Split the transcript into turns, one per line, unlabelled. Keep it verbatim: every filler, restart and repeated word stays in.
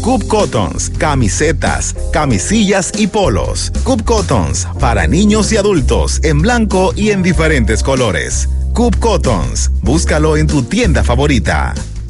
Coop Cottons, camisetas, camisillas y polos. Coop Cottons, para niños y adultos, en blanco y en diferentes colores. Coop Cottons, búscalo en tu tienda favorita.